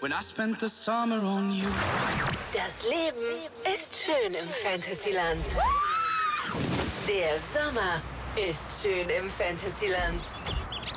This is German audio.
when I spent the summer on you. Das Leben ist schön im Fantasyland. Der Sommer ist schön im Fantasyland.